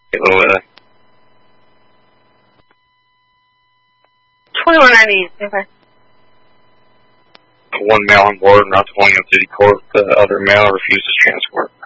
Hello, 2190. Okay. one male on board, not calling up city court. The other male refuses transport.